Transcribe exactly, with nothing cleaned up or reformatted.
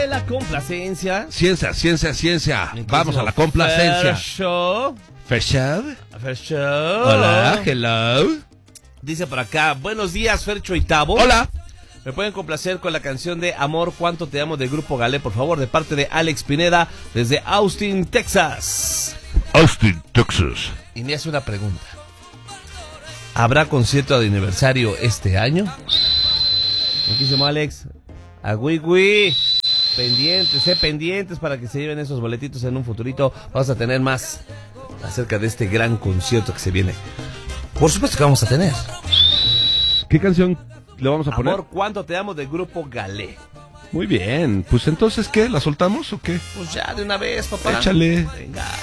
la complacencia. Ciencia, ciencia, ciencia. Vamos a la complacencia. Fair Show. Fair Show. Fair Show. Hola, hello. Dice por acá, buenos días, Fercho y Tavo. Hola. Me pueden complacer con la canción de Amor, Cuánto Te Amo del Grupo Galé, por favor, de parte de Alex Pineda, desde Austin, Texas. Austin, Texas. Y me hace una pregunta. ¿Habrá concierto de aniversario este año? Aquí se llama Alex. Agüigüi. Pendientes, eh, pendientes para que se lleven esos boletitos en un futurito. Vamos a tener más acerca de este gran concierto que se viene. Por supuesto que vamos a tener. ¿Qué canción le vamos a poner? Amor, Cuánto Te Amo del Grupo Galé. Muy bien. Pues entonces, ¿qué? ¿La soltamos o qué? Pues ya, de una vez, papá. Échale. Venga.